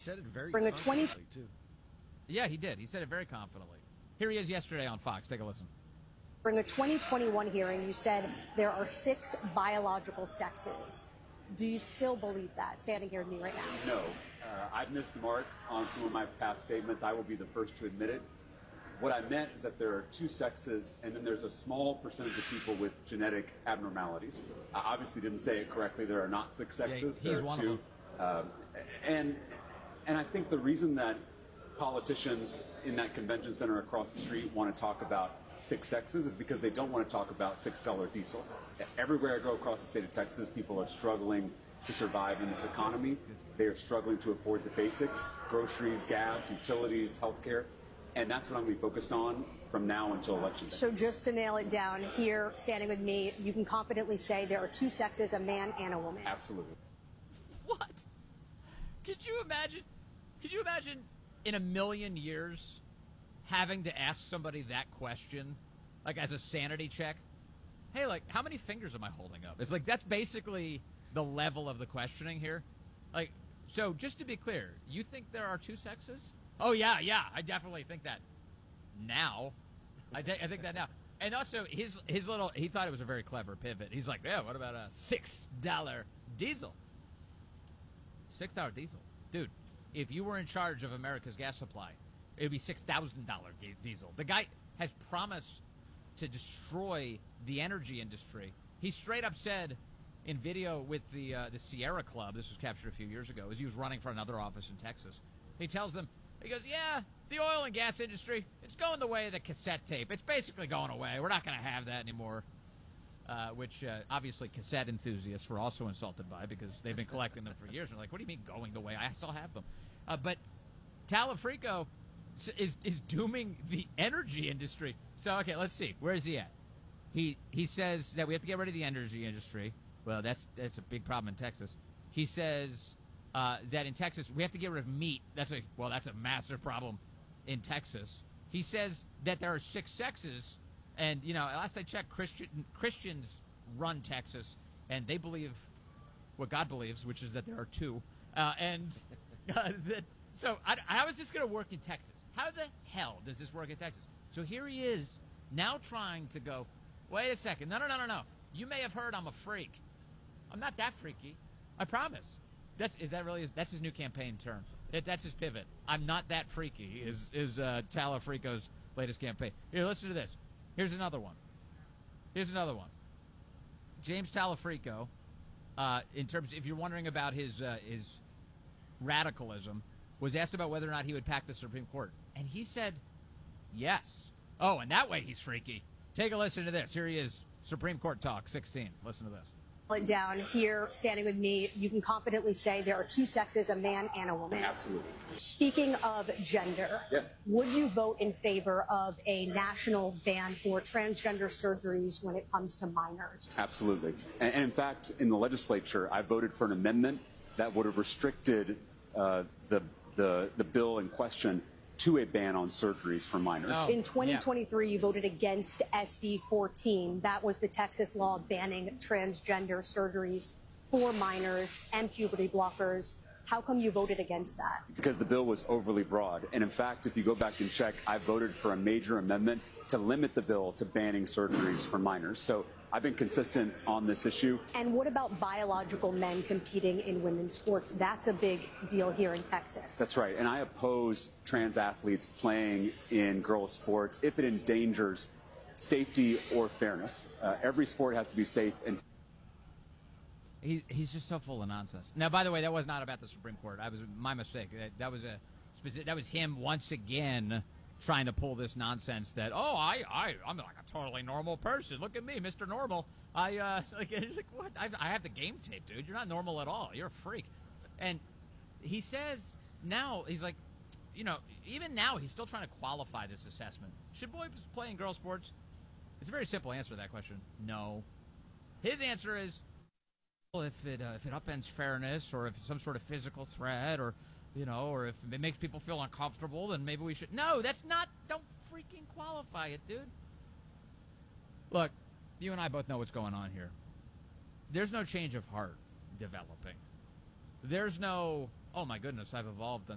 said it very Bring the confidently, too. Yeah, he did. He said it very confidently. Here he is yesterday on Fox. Take a listen. During the 2021 hearing, you said there are 6 biological sexes. Do you still believe that, standing here with me right now? No. I've missed the mark on some of my past statements. I will be the first to admit it. What I meant is that there are 2 sexes, and then there's a small percentage of people with genetic abnormalities. I obviously didn't say it correctly. There are not 6 sexes. Yeah, he's there are one 2. of them. And I think the reason that politicians in that convention center across the street want to talk about 6 sexes is because they don't want to talk about $6 diesel. Everywhere I go across the state of Texas, people are struggling to survive in this economy. They are struggling to afford the basics: groceries, gas, utilities, healthcare. And that's what I'm going to be focused on from now until election day. So just to nail it down, here, standing with me, you can confidently say there are 2 sexes, a man and a woman. Absolutely. What? Could you imagine in a million years having to ask somebody that question, like as a sanity check? Hey, like, how many fingers am I holding up? It's like, that's basically the level of the questioning here. Like, so just to be clear, you think there are 2 sexes? Oh, yeah, I definitely think that now. I think that now. And also, his little, he thought it was a very clever pivot. He's like, yeah, what about a $6 diesel? $6 diesel. Dude, if you were in charge of America's gas supply, it would be $6,000 diesel. The guy has promised to destroy the energy industry. He straight up said in video with the Sierra Club, this was captured a few years ago, as he was running for another office in Texas. He tells them, he goes, yeah, the oil and gas industry, it's going the way of the cassette tape. It's basically going away. We're not going to have that anymore, which obviously cassette enthusiasts were also insulted by because they've been collecting them for years. They're like, what do you mean going the way? I still have them. But Talafrico is dooming the energy industry. So, okay, let's see. Where is he at? He says that we have to get rid of the energy industry. Well, that's a big problem in Texas. He says that in Texas we have to get rid of meat. That's a massive problem in Texas. He says that there are 6 sexes, and last I checked, Christians run Texas, and they believe what God believes, which is that there are 2. So how is this going to work in Texas? How the hell does this work in Texas? So here he is now trying to go, wait a second, no. You may have heard I'm a freak. I'm not that freaky. I promise. That's his new campaign term. That's his pivot. I'm not that freaky is Talafrico's latest campaign. Here, listen to this. Here's another one. James Talafrico, in terms, if you're wondering about his radicalism, was asked about whether or not he would pack the Supreme Court. And he said, yes. Oh, and that way he's freaky. Take a listen to this. Here he is, Supreme Court Talk 16. Listen to this. Down here, standing with me, you can confidently say there are 2 sexes, a man and a woman. Absolutely. Speaking of gender, would you vote in favor of a national ban for transgender surgeries when it comes to minors? Absolutely. And in fact, in the legislature, I voted for an amendment that would have restricted the bill in question to a ban on surgeries for minors. Oh, in 2023, you voted against SB 14. That was the Texas law banning transgender surgeries for minors and puberty blockers. How come you voted against that? Because the bill was overly broad. And in fact, if you go back and check, I voted for a major amendment to limit the bill to banning surgeries for minors. So I've been consistent on this issue. And what about biological men competing in women's sports? That's a big deal here in Texas. That's right. And I oppose trans athletes playing in girls' sports if it endangers safety or fairness. Every sport has to be safe and He's just so full of nonsense. Now, by the way, that was not about the Supreme Court. That was my mistake. That was him once again trying to pull this nonsense that, I'm like a totally normal person. Look at me, Mr. Normal. Like what? I have the game tape, dude. You're not normal at all. You're a freak. And he says now, he's like, even now he's still trying to qualify this assessment. Should boys play in girls' sports? It's a very simple answer to that question. No. His answer is, if it upends fairness, or if it's some sort of physical threat, or or if it makes people feel uncomfortable, then maybe we should. No, that's not. Don't freaking qualify it, dude. Look, you and I both know what's going on here. There's no change of heart developing. There's no, oh my goodness, I've evolved